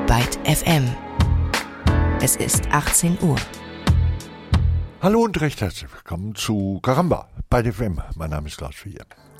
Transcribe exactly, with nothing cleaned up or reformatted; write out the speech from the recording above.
Byte F M. Es ist achtzehn Uhr. Hallo und recht herzlich willkommen zu Caramba, Byte F M. Mein Name ist Klaus Vier.